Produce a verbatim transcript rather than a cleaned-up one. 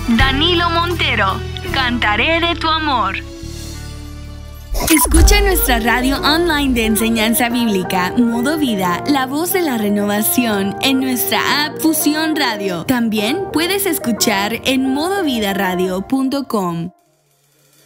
Danilo Montero, Cantaré de tu amor. Escucha nuestra radio online de enseñanza bíblica, Modo Vida, la voz de la renovación, en nuestra app Fusión Radio. También puedes escuchar en modo vida radio punto com.